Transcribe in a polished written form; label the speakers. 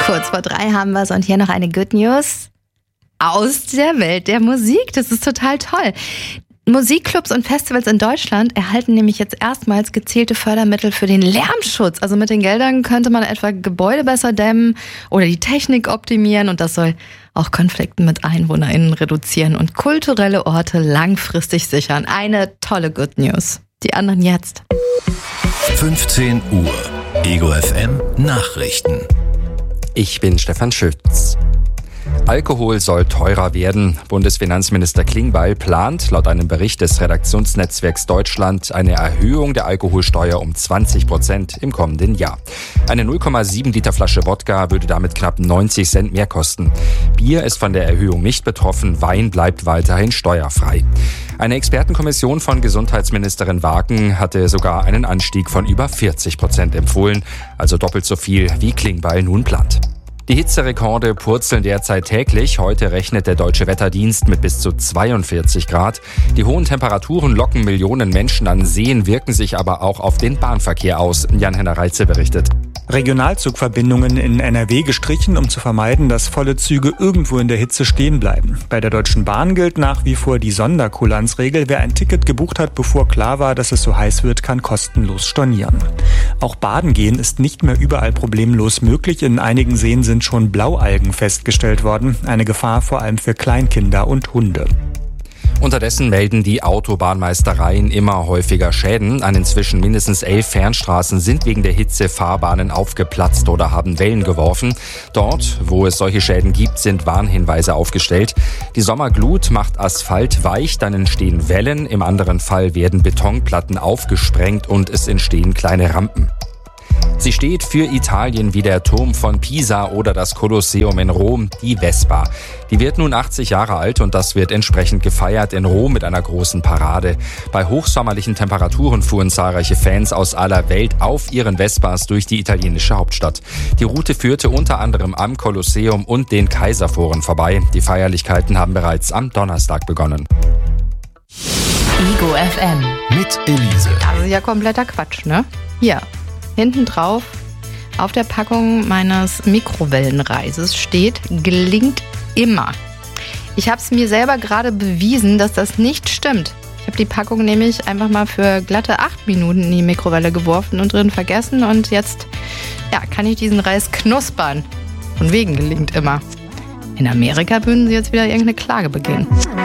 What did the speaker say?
Speaker 1: Kurz vor 3 haben wir es und hier noch eine Good News aus der Welt der Musik. Das ist total toll. Musikclubs und Festivals in Deutschland erhalten nämlich jetzt erstmals gezielte Fördermittel für den Lärmschutz. Also mit den Geldern könnte man etwa Gebäude besser dämmen oder die Technik optimieren und das soll auch Konflikte mit EinwohnerInnen reduzieren und kulturelle Orte langfristig sichern. Eine tolle Good News. Die anderen jetzt.
Speaker 2: 15 Uhr. Ego FM Nachrichten.
Speaker 3: Ich bin Stefan Schütz. Alkohol soll teurer werden. Bundesfinanzminister Klingbeil plant laut einem Bericht des Redaktionsnetzwerks Deutschland eine Erhöhung der Alkoholsteuer um 20% im kommenden Jahr. Eine 0,7 Liter Flasche Wodka würde damit knapp 90 Cent mehr kosten. Bier ist von der Erhöhung nicht betroffen, Wein bleibt weiterhin steuerfrei. Eine Expertenkommission von Gesundheitsministerin Wagen hatte sogar einen Anstieg von über 40% empfohlen, also doppelt so viel, wie Klingbeil nun plant. Die Hitzerekorde purzeln derzeit täglich. Heute rechnet der Deutsche Wetterdienst mit bis zu 42 Grad. Die hohen Temperaturen locken Millionen Menschen an Seen, wirken sich aber auch auf den Bahnverkehr aus. Jan-Henner Reitze berichtet.
Speaker 4: Regionalzugverbindungen in NRW gestrichen, um zu vermeiden, dass volle Züge irgendwo in der Hitze stehen bleiben. Bei der Deutschen Bahn gilt nach wie vor die Sonderkulanzregel. Wer ein Ticket gebucht hat, bevor klar war, dass es so heiß wird, kann kostenlos stornieren. Auch Baden gehen ist nicht mehr überall problemlos möglich. In einigen Seen sind schon Blaualgen festgestellt worden. Eine Gefahr vor allem für Kleinkinder und Hunde.
Speaker 3: Unterdessen melden die Autobahnmeistereien immer häufiger Schäden. An inzwischen mindestens 11 Fernstraßen sind wegen der Hitze Fahrbahnen aufgeplatzt oder haben Wellen geworfen. Dort, wo es solche Schäden gibt, sind Warnhinweise aufgestellt. Die Sommerglut macht Asphalt weich, dann entstehen Wellen. Im anderen Fall werden Betonplatten aufgesprengt und es entstehen kleine Rampen. Sie steht für Italien wie der Turm von Pisa oder das Kolosseum in Rom, die Vespa. Die wird nun 80 Jahre alt und das wird entsprechend gefeiert in Rom mit einer großen Parade. Bei hochsommerlichen Temperaturen fuhren zahlreiche Fans aus aller Welt auf ihren Vespas durch die italienische Hauptstadt. Die Route führte unter anderem am Kolosseum und den Kaiserforen vorbei. Die Feierlichkeiten haben bereits am Donnerstag begonnen.
Speaker 1: Ego FM.
Speaker 2: Mit Elise.
Speaker 1: Das ist ja kompletter Quatsch, ne? Hier. Hinten drauf auf der Packung meines Mikrowellenreises steht, gelingt immer. Ich habe es mir selber gerade bewiesen, dass das nicht stimmt. Ich habe die Packung nämlich einfach mal für glatte 8 Minuten in die Mikrowelle geworfen und drin vergessen und jetzt kann ich diesen Reis knuspern. Von wegen gelingt immer. In Amerika würden sie jetzt wieder irgendeine Klage beginnen.